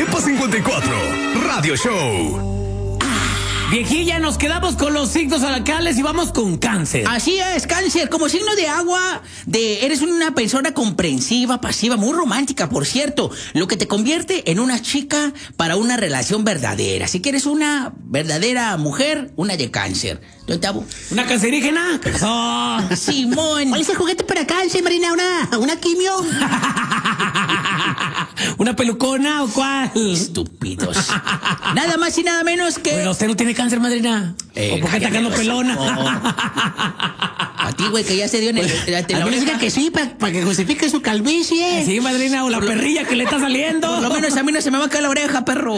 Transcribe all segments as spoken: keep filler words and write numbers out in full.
Depa cincuenta y cuatro Radio Show. Viejilla, nos quedamos con los signos zodiacales y vamos con Cáncer. Así es, Cáncer, como signo de agua, de eres una persona comprensiva, pasiva, muy romántica, por cierto, lo que te convierte en una chica para una relación verdadera. Si quieres una verdadera mujer, una de Cáncer. ¿Don Tabo? ¿Una cancerígena? ¿Qué pasó? Simón. ¿Cuál es el juguete para Cáncer, Marina? ¿Una, una quimio? ¿Una pelucona o cuál? Estúpidos. Nada más y nada menos que... Bueno, usted no tiene cáncer, madrina. Eh, ¿O por qué está quedando pelona? Oh. A ti, güey, que ya se dio en el... A mí diga que sí, para pa que justifique su calvicie. Sí, madrina, o la perrilla que le está saliendo. Por lo menos a mí no se me va a caer la oreja, perro.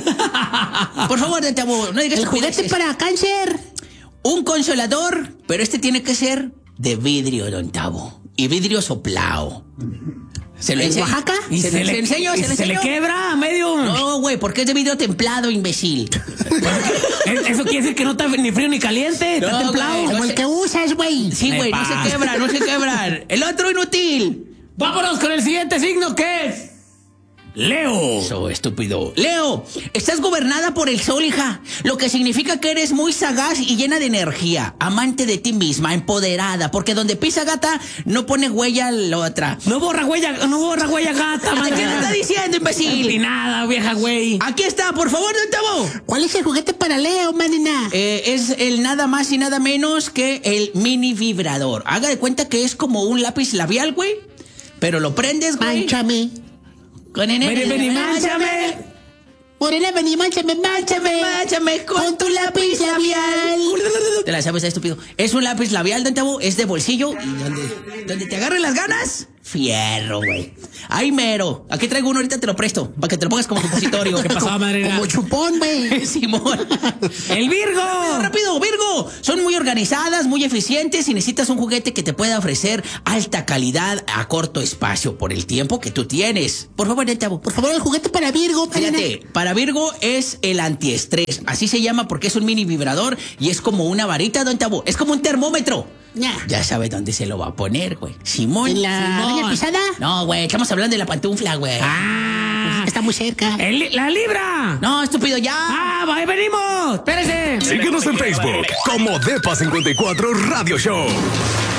Por favor, Don Tabo, no digas El juguete estupideces. para Cáncer. Un consolador, pero este tiene que ser de vidrio, Don Tabo. Y vidrio soplado. ¿Se lo ¿En enseño? Oaxaca? ¿Y ¿Se, se, lo le, enseño? y ¿Se lo se le enseño? quebra a medio? No, güey, porque es de vidrio templado, imbécil. Eso quiere decir que no está ni frío ni caliente, está No, templado. güey, Como no el sé. que usas, güey. Sí, güey, no Epa. se quebra, no se quebra. El otro inútil. Vámonos con el siguiente signo, que es Leo. Eso, estúpido. Leo, estás gobernada por el sol, hija. Lo que significa que eres muy sagaz y llena de energía. Amante de ti misma, empoderada. Porque donde pisa gata, no pone huella la otra. No borra huella, no borra huella gata, ¿De qué madrina. le está diciendo, imbécil? Ni nada, vieja güey. Aquí está, por favor, Don Tabo. ¿Cuál es el juguete para Leo, Marina? Eh, es el nada más y nada menos que el mini vibrador. Haga de cuenta que es como un lápiz labial, güey. Pero lo prendes, güey. Mánchame. Con el Vení, vení, mánchame. Morena, vení, mánchame, Mánchame, mánchame. mánchame con tu lápiz labial. Te la sabes, estúpido. Es un lápiz labial, Don Tabo, es de bolsillo. Y donde, donde te agarren las ganas, fierro, güey. Ay, mero. Aquí traigo uno, ahorita te lo presto, para que te lo pongas como supositorio. ¿Qué pasó, madrina? Como chupón, güey. Simón. ¡El Virgo! Rápido, Virgo. Son muy organizadas, muy eficientes y necesitas un juguete que te pueda ofrecer alta calidad a corto espacio por el tiempo que tú tienes. Por favor, Don Tabo. Por favor, el juguete para Virgo, Marina. Fíjate, para Virgo es el antiestrés. Así se llama porque es un mini vibrador y es como una varita, Don Tabo. Es como un termómetro. Ya. Ya sabe dónde se lo va a poner, güey. Simón. ¿En la Simón. raya pisada? No, güey, estamos hablando de la pantufla, güey. ¡Ah! Está muy cerca. El- ¡La libra! No, estúpido, ya. ¡Ah, ahí venimos! ¡Espérese! Síguenos en Facebook como Depa cincuenta y cuatro Radio Show.